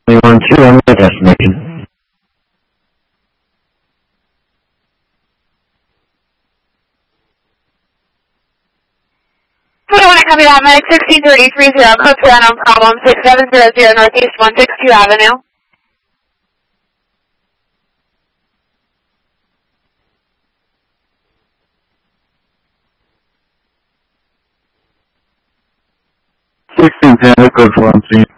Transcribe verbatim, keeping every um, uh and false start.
three one two, I'm the destination. I want to copy that, Medic sixteen thirty three zero, code to unknown problem, six seven zero zero Northeast one sixty-two Avenue. sixteen ten, code four one three.